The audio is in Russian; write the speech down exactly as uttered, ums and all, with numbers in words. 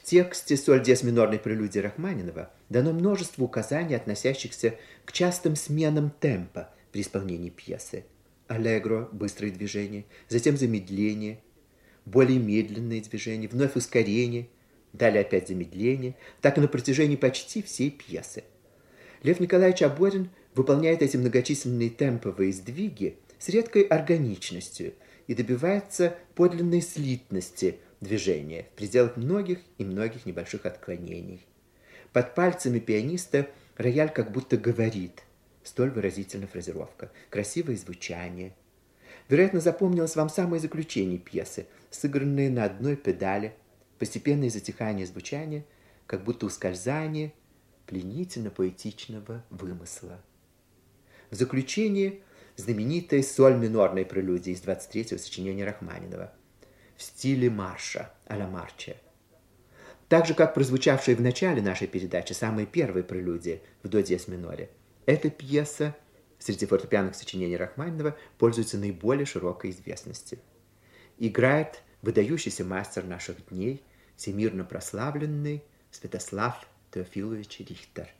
тексте соль диез минорной прелюдии Рахманинова дано множество указаний, относящихся к частым сменам темпа при исполнении пьесы. Аллегро – быстрые движения, затем замедление, более медленные движения, вновь ускорение, далее опять замедление, так и на протяжении почти всей пьесы. Лев Николаевич Аборин выполняет эти многочисленные темповые сдвиги с редкой органичностью и добивается подлинной слитности движения в пределах многих и многих небольших отклонений. Под пальцами пианиста рояль как будто говорит. Столь выразительна фразировка. Красивое звучание. Вероятно, запомнилось вам самое заключение пьесы, сыгранное на одной педали, постепенное затихание звучания, как будто ускользание пленительно-поэтичного вымысла. В заключение знаменитая соль минорной прелюдия из двадцать третьего сочинения Рахманинова в стиле марша, а-ля марча. Так же, как прозвучавшая в начале нашей передачи самая первая прелюдия в до диез миноре, эта пьеса среди фортепианных сочинений Рахманинова пользуется наиболее широкой известностью. Играет выдающийся мастер наших дней, всемирно прославленный Святослав Теофилович Рихтер.